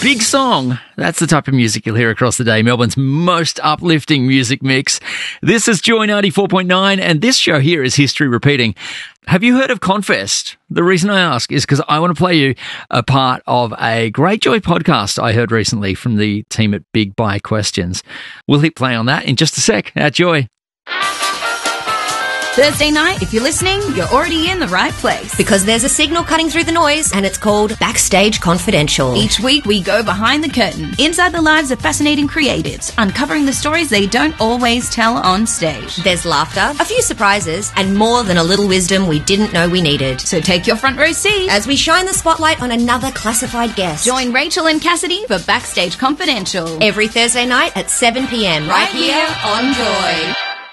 Big song. That's the type of music you'll hear across the day. Melbourne's most uplifting music mix. This is Joy 94.9, and this show here is History Repeating. Have you heard of Confest? The reason I ask is because I want to play you a part of a great Joy podcast I heard recently from the team at Big By Questions. We'll hit play on that in just a sec at Joy. Thursday night, if you're listening, you're already in the right place. Because there's a signal cutting through the noise, and it's called Backstage Confidential. Each week, we go behind the curtain, inside the lives of fascinating creatives, uncovering the stories they don't always tell on stage. There's laughter, a few surprises, and more than a little wisdom we didn't know we needed. So take your front row seat as we shine the spotlight on another classified guest. Join Rachel and Cassidy for Backstage Confidential. Every Thursday night at 7 p.m. right here on Joy.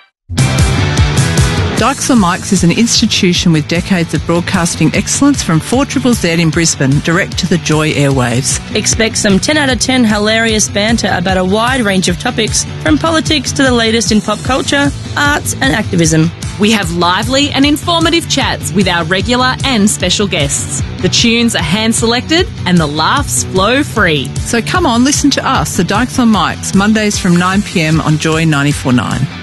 Dykes on Mics is an institution with decades of broadcasting excellence from 4ZZZ in Brisbane, direct to the Joy airwaves. Expect some 10 out of 10 hilarious banter about a wide range of topics, from politics to the latest in pop culture, arts and activism. We have lively and informative chats with our regular and special guests. The tunes are hand-selected and the laughs flow free. So come on, listen to us, the Dykes on Mics, Mondays from 9 p.m. on Joy 94.9.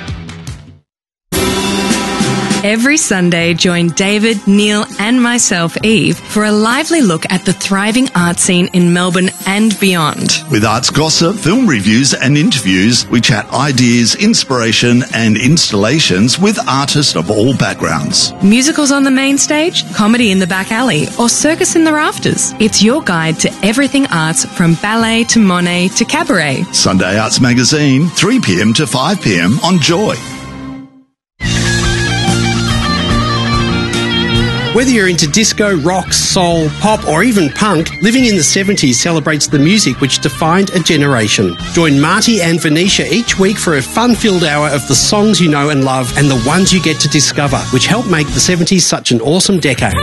Every Sunday, join David, Neil and myself, Eve, for a lively look at the thriving art scene in Melbourne and beyond. With arts gossip, film reviews and interviews, we chat ideas, inspiration and installations with artists of all backgrounds. Musicals on the main stage, comedy in the back alley, or circus in the rafters. It's your guide to everything arts, from ballet to Monet to cabaret. Sunday Arts Magazine, 3 p.m. to 5 p.m. on Joy. Whether you're into disco, rock, soul, pop or even punk, Living in the 70s celebrates the music which defined a generation. Join Marty and Venetia each week for a fun-filled hour of the songs you know and love and the ones you get to discover, which helped make the 70s such an awesome decade.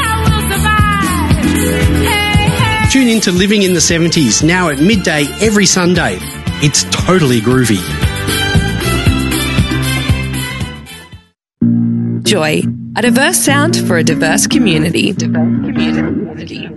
Tune in to Living in the 70s, now at midday every Sunday. It's totally groovy. Joy, a diverse sound for a diverse community. And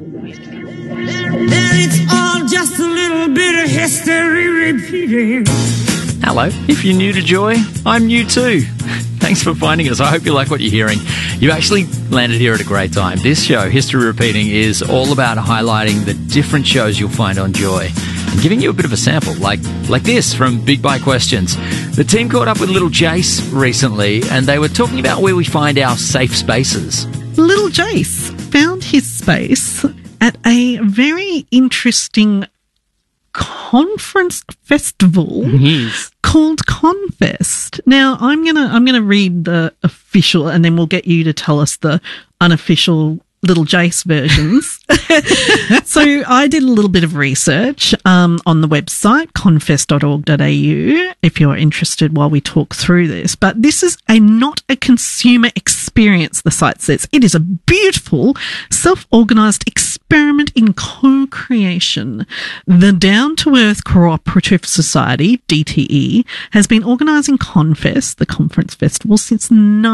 it's all just a little bit of history repeating. Hello, if you're new to Joy, I'm new too. Thanks for finding us. I hope you like what you're hearing. You've actually landed here at a great time. This show, History Repeating, is all about highlighting the different shows you'll find on Joy and giving you a bit of a sample, like this from Big By Questions. The team caught up with Little Jace recently, and they were talking about where we find our safe spaces. Little Jace found his space at a very interesting conference festival called Confest. Now, I'm gonna read the official, and then we'll get you to tell us the unofficial Little Jace versions. So I did a little bit of research on the website, confest.org.au, if you're interested while we talk through this. But this is not a consumer experience, the site says. It is a beautiful, self-organised experiment in co-creation. The Down to Earth Cooperative Society, DTE, has been organising Confest, the conference festival, since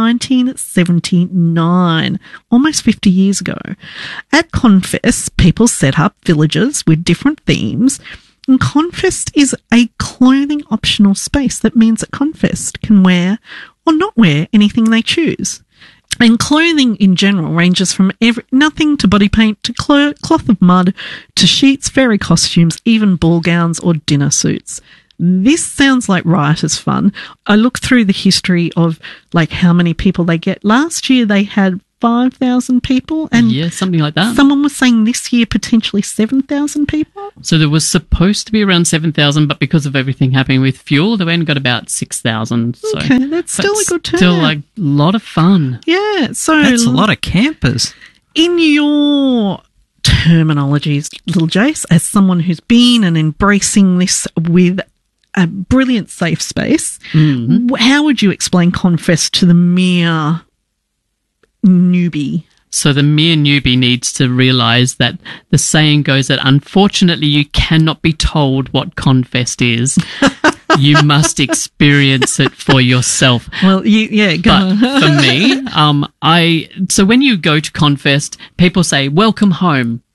1979, almost 50 years ago. At Confest, people set up villages with different themes, and Confest is a clothing optional space. That means that Confest can wear or not wear anything they choose. And clothing in general ranges from nothing to body paint to cloth of mud to sheets, fairy costumes, even ball gowns or dinner suits. This sounds like riotous fun. I looked through the history of like how many people they get. Last year they had 5,000 people, and something like that. Someone was saying this year potentially 7,000 people. So there was supposed to be around 7,000, but because of everything happening with fuel, they only got about 6,000. So okay, that's still a good turnout. Still like a lot of fun. Yeah, so that's a lot of campers. In your terminologies, Little Jace, as someone who's been and embracing this with a brilliant safe space, how would you explain Confest to the mere newbie? So the mere newbie needs to realise that the saying goes that unfortunately you cannot be told what Confest is. You must experience it for yourself. Well, go on. For me, so when you go to Confest, people say, welcome home.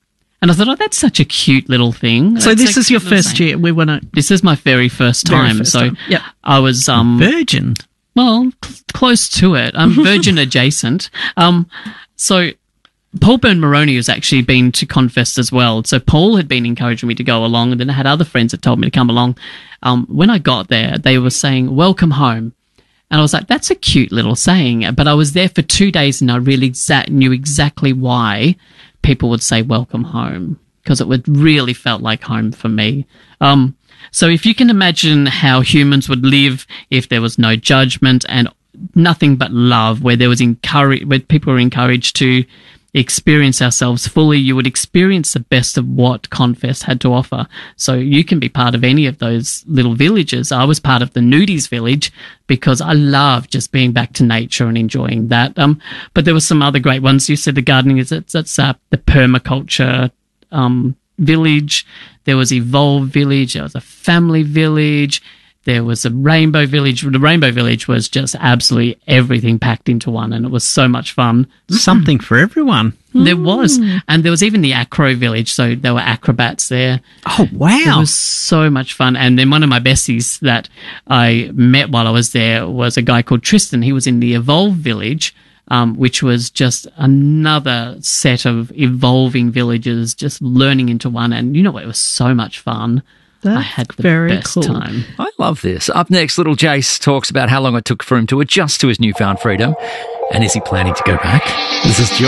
And I thought, oh, that's such a cute little thing. So this is your first year. We want to. This is my very first time. Yep. I was virgin. Well, close to it. I'm virgin adjacent. So Paul Byrne-Moroney has actually been to Confest as well. So Paul had been encouraging me to go along, and then I had other friends that told me to come along. When I got there, they were saying, "Welcome home." And I was like, that's a cute little saying. But I was there for 2 days, and I really knew exactly why people would say welcome home, because it would really felt like home for me. So if you can imagine how humans would live if there was no judgment and nothing but love, where there was where people were encouraged to experience ourselves fully, you would experience the best of what Confest had to offer. So you can be part of any of those little villages. I was part of the Nudies village because I love just being back to nature and enjoying that. But there were some other great ones. You said the gardening that's the permaculture village. There was Evolve Village. There was a family village. There was a Rainbow Village. The Rainbow Village was just absolutely everything packed into one, and it was so much fun. Something for everyone. There was. And there was even the Acro Village, so there were acrobats there. Oh, wow. It was so much fun. And then one of my besties that I met while I was there was a guy called Tristan. He was in the Evolve Village, which was just another set of evolving villages, just learning into one. And, it was so much fun. I had the best time. I love this. Up next, little Jace talks about how long it took for him to adjust to his newfound freedom, and is he planning to go back? This is